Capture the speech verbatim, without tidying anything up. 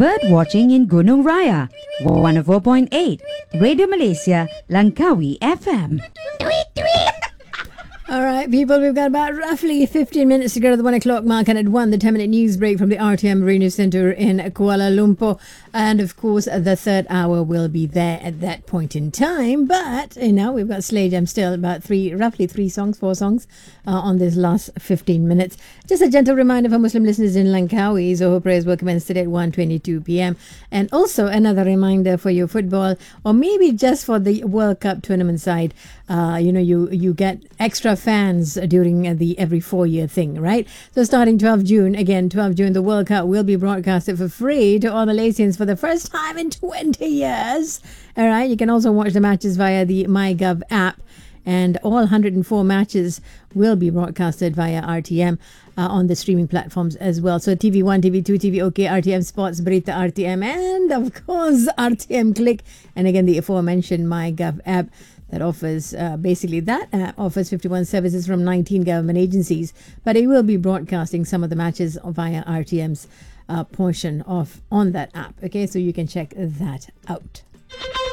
bird watching in Gunung Raya, one oh four point eight, Radio Malaysia, Langkawi F M. All right, people, we've got about roughly fifteen minutes to go to the one o'clock mark, and at one, the ten-minute news break from the R T M Radio Centre in Kuala Lumpur. And, of course, the third hour will be there at that point in time. But, you know, we've got Slay Jam still, about three, roughly three songs, four songs uh, on this last fifteen minutes. Just a gentle reminder for Muslim listeners in Langkawi, Zohor prayers will commence today at one twenty-two p.m. And also another reminder for your football, or maybe just for the World Cup tournament side. Uh, you know, you, you get extra fans during the every four-year thing, right? So starting twelfth June, again, twelfth June, the World Cup will be broadcasted for free to all Malaysians for the first time in twenty years. All right, you can also watch the matches via the MyGov app, and all one hundred four matches will be broadcasted via R T M uh, on the streaming platforms as well. So T V one, T V two, T V OK, R T M Sports, Berita R T M, and of course R T M Click. And again, the aforementioned MyGov app that offers, uh, basically that app offers fifty-one services from nineteen government agencies, but it will be broadcasting some of the matches via R T M's uh, portion of on that app. Okay, so you can check that out.